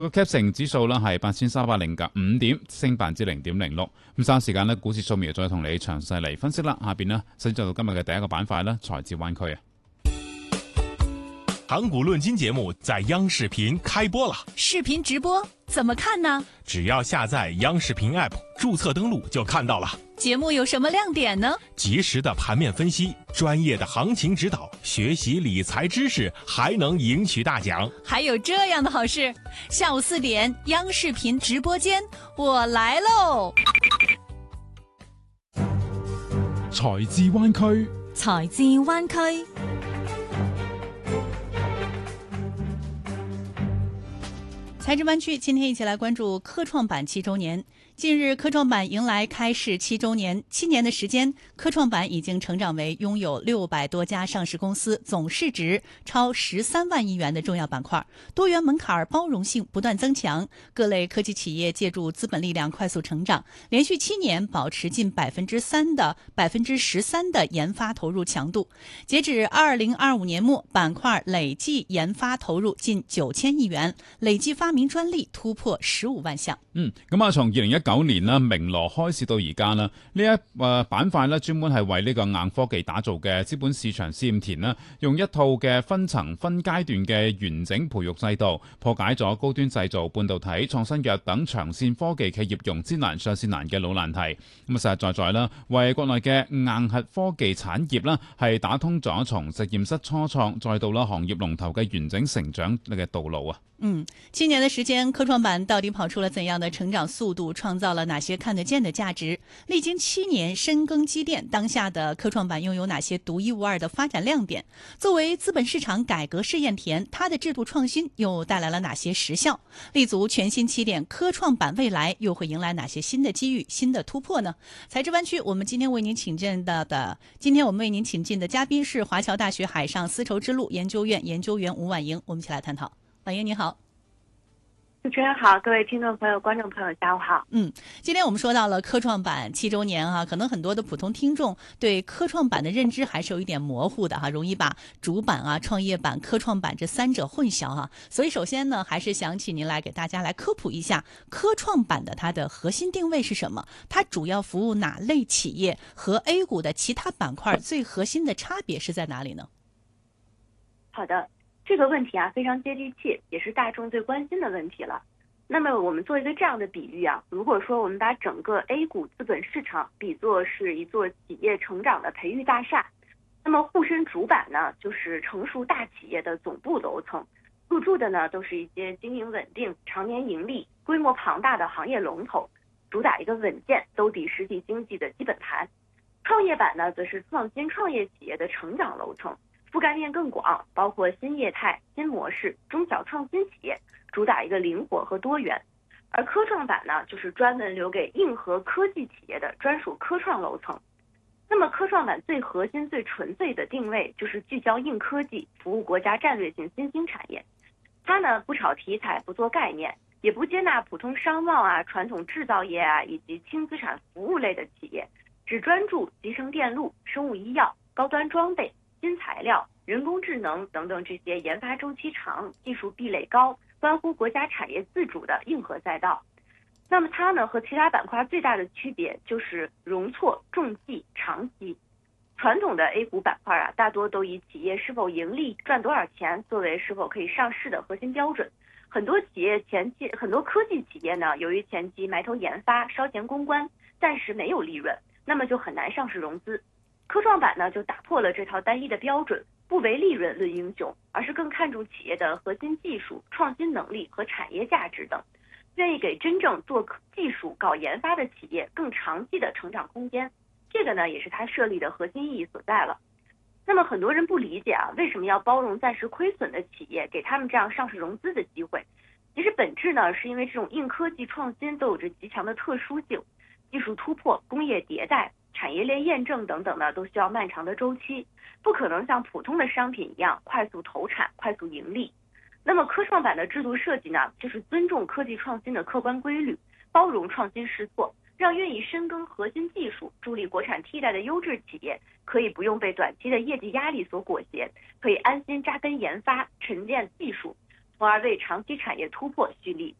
個 CAP 成指數咧係8305點，升0.06%。咁稍時間咧，股市掃描再同你詳細嚟分析啦。下邊呢，先進到今日嘅第一個板塊啦，財智灣區啊。 港股論金節目在央視頻開播了， 視頻直播怎麼看呢？ 只要下載央視頻 App， 註冊登錄就看到了。 節目有什麼亮點呢？ 及時的盤面分析，專業的行情指導，學習理財知識，還能贏取大獎。 還有這樣的好事，下午4點央視頻直播間，我來嘍！ 財智灣區， 財智灣區。財智灣區，今天一起來關注科創板7周年。近日，科創板迎來開市7周年，7年的時間，科創板已經成長為擁有600多家上市公司，總市值超13萬億元的重要板塊，多元門檻包容性不斷增強，各類科技企業借助資本力量快速成長，連續7年保持近13%的研發投入強度。截止2025年末，板塊累計研發投入近9000億元，累計發明專利突破15萬項。 咁啊，從2019年啦，明羅開市到而家啦，呢一板塊咧專門係為呢個硬科技打造嘅資本市場試驗田啦，用一套嘅分層分階段嘅完整培育制度，破解咗高端製造、半導體、創新藥等長線科技企業融資難、上市難嘅老難題。咁啊，實實在在啦，為國內嘅硬核科技產業啦，係打通咗從實驗室初創再到啦行業龍頭嘅完整成長嘅道路啊。 7年的時間，科創板到底跑出了怎樣的成長速度，創造了哪些看得見的價值？歷經7年深耕積澱，當下的科創板擁有哪些獨一無二的發展亮點？作為資本市場改革試驗田，它的制度創新又帶來了哪些實效？立足全新起點，科創板未來又會迎來哪些新的機遇、新的突破呢？財智灣區，我們今天為您請進的嘉賓是華僑大學海上絲綢之路研究院研究員吳婉瑩，我們一起來探討。婉瑩你好。 主持人好，各位聽眾朋友、觀眾朋友，下午好。 今天我們說到了科創板7周年可能很多的普通聽眾對科創板的認知還是有一點模糊的容易把主板創業板、科創板這三者混淆所以首先呢，還是想請您來給大家來科普一下科創板的它的核心定位是什麼？它主要服務哪類企業？和 A 股的其他板塊最核心的差別是在哪裡呢？ 好的。這個問題非常接地氣，也是大眾最關心的問題了。那麼我們做一個這樣的比喻如果說我們把整個 A 股資本市場比作是一座企業成長的培育大廈，那麼滬深主板呢，就是成熟大企業的總部樓層，入駐的呢都是一些經營穩定、常年盈利、規模龐大的行業龍頭，主打一個穩健兜底實體經濟的基本盤。創業板呢，則是創新創業企業的成長樓層，覆蓋面更廣，包括新業態、新模式、中小創新企業，主打一個靈活和多元。而科創板呢，就是專門留給硬核科技企業的專屬科創樓層。那麼科創板最核心、最純粹的定位就是聚焦硬科技，服務國家戰略性新興產業。它呢，不炒題材，不做概念，也不接納普通商貿傳統製造業以及輕資產服務類的企業，只專注集成電路、生物醫藥、高端裝備、新材料、人工智能等等這些研發周期長、技術壁壘高、關乎國家產業自主的硬核賽道。那麼它呢，和其他板塊最大的區別就是容錯、重記、長期。傳統的 A 股板塊大多都以企業是否盈利、賺多少錢作為是否可以上市的核心標準。很多科技企業呢，由於前期埋頭研發、燒錢攻關，暫時沒有利潤，那麼就很難上市融資。科創板呢，就打破了這套單一的標準，不為利潤論英雄，而是更看重企業的核心技術、創新能力和產業價值等，願意給真正做技術、搞研發的企業更長期的成長空間。這個呢，也是它設立的核心意義所在了。那麼很多人不理解為什麼要包容暫時虧損的企業，給他們這樣上市融資的機會？其實本質呢，是因為這種硬科技創新都有着極強的特殊性，技術突破、工業迭代、產業鏈驗證等等呢，都需要漫長的周期，不可能像普通的商品一樣快速投產、快速盈利。那麼科創板的制度設計呢，就是尊重科技創新的客觀規律，包容創新試錯，讓願意深耕核心技術、助力國產替代的優質企業，可以不用被短期的業績壓力所裹挾，可以安心扎根研發、沉澱技術， 从而为长期产业突破蓄力。